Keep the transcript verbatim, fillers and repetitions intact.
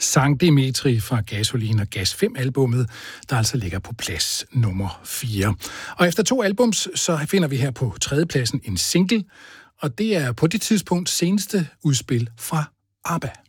Sankt Dimitri fra Gasolin og Gas fem-albummet, der altså ligger på plads nummer fire. Og efter to albums, så finder vi her på tredjepladsen en single, og det er på det tidspunkt seneste udspil fra ABBA.